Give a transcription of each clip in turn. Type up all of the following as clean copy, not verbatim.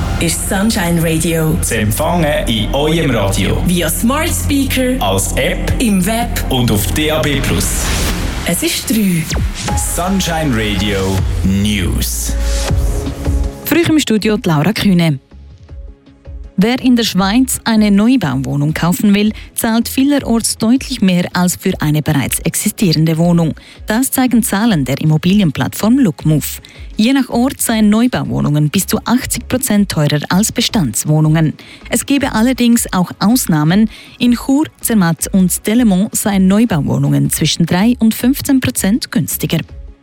ist Sunshine Radio. Zu empfangen in eurem Radio. Via Smart Speaker, als App, im Web und auf DAB+. Es ist 3. Sunshine Radio News. Früh im Studio die Laura Kühne. Wer in der Schweiz eine Neubauwohnung kaufen will, zahlt vielerorts deutlich mehr als für eine bereits existierende Wohnung. Das zeigen Zahlen der Immobilienplattform Lookmove. Je nach Ort seien Neubauwohnungen bis zu 80% teurer als Bestandswohnungen. Es gebe allerdings auch Ausnahmen. In Chur, Zermatt und Delemont seien Neubauwohnungen zwischen 3 und 15% günstiger.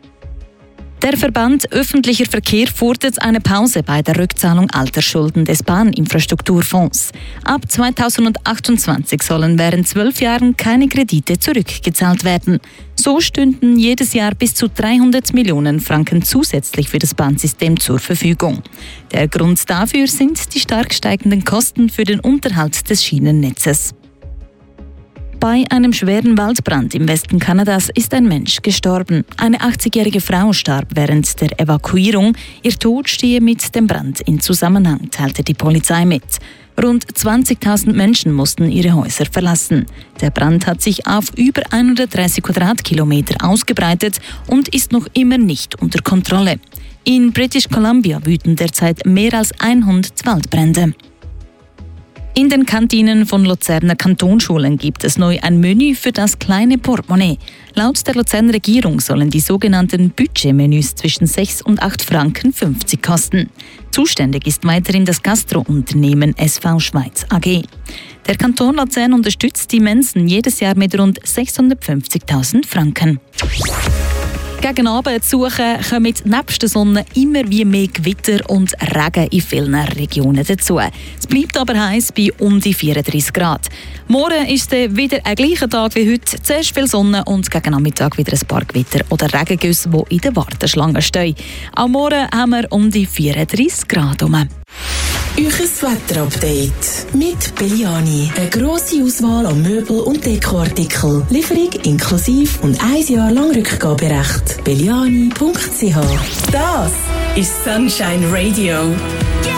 Der Verband Öffentlicher Verkehr fordert eine Pause bei der Rückzahlung alter Schulden des Bahninfrastrukturfonds. Ab 2028 sollen während 12 Jahren keine Kredite zurückgezahlt werden. So stünden jedes Jahr bis zu 300 Millionen Franken zusätzlich für das Bahnsystem zur Verfügung. Der Grund dafür sind die stark steigenden Kosten für den Unterhalt des Schienennetzes. Bei einem schweren Waldbrand im Westen Kanadas ist ein Mensch gestorben. Eine 80-jährige Frau starb während der Evakuierung. Ihr Tod stehe mit dem Brand in Zusammenhang, teilte die Polizei mit. Rund 20.000 Menschen mussten ihre Häuser verlassen. Der Brand hat sich auf über 130 Quadratkilometer ausgebreitet und ist noch immer nicht unter Kontrolle. In British Columbia wüten derzeit mehr als 100 Waldbrände. In den Kantinen von Luzerner Kantonsschulen gibt es neu ein Menü für das kleine Portemonnaie. Laut der Luzerner Regierung sollen die sogenannten Budgetmenüs zwischen 6 und 8 Franken 50 kosten. Zuständig ist weiterhin das Gastrounternehmen SV Schweiz AG. Der Kanton Luzern unterstützt die Mensen jedes Jahr mit rund 650.000 Franken. Gegen Abend zu suchen kommen nebst der Sonne immer wie mehr Gewitter und Regen in vielen Regionen dazu. Es bleibt aber heiß bei um die 34 Grad. Morgen ist es wieder ein gleicher Tag wie heute. Zuerst viel Sonne und gegen Nachmittag wieder ein paar Gewitter oder Regengüsse, die in der Warteschlange stehen. Auch morgen haben wir um die 34 Grad herum. Euches Wetterupdate mit Belliani. Eine grosse Auswahl an Möbel- und Dekoartikeln. Lieferung inklusive und 1 Jahr lang Rückgaberecht. Belliani.ch. Das ist Sunshine Radio.